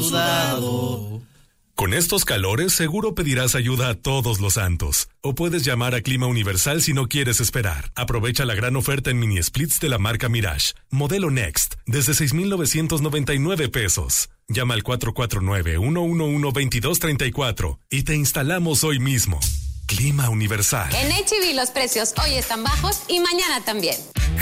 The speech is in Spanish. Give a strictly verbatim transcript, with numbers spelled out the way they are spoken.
sudado. Con estos calores seguro pedirás ayuda a todos los santos. O puedes llamar a Clima Universal si no quieres esperar. Aprovecha la gran oferta en mini splits de la marca Mirage. Modelo Next, desde seis mil novecientos noventa y nueve pesos. Llama al cuatro cuatro nueve, uno uno uno, dos dos tres cuatro y te instalamos hoy mismo. Clima Universal. En H E B los precios hoy están bajos y mañana también.